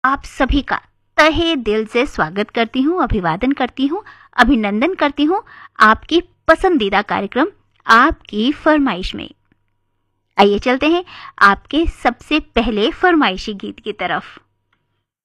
आप सभी का तहे दिल से स्वागत करती हूँ, अभिवादन करती हूँ, अभिनंदन करती हूँ आपकी पसंदीदा कार्यक्रम आपकी फरमाइश में। आइए चलते हैं आपके सबसे पहले फरमाइशी गीत की तरफ।